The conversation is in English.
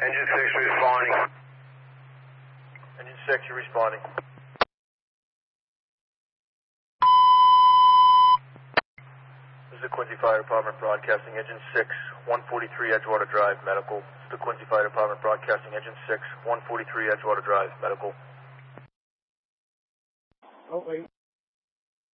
Engine 6 responding. Engine 6, you're responding. This is the Quincy Fire Department broadcasting. Engine 6, 143 Edgewater Drive, medical. This is the Quincy Fire Department broadcasting. Engine 6, 143 Edgewater Drive, medical. Oh, wait.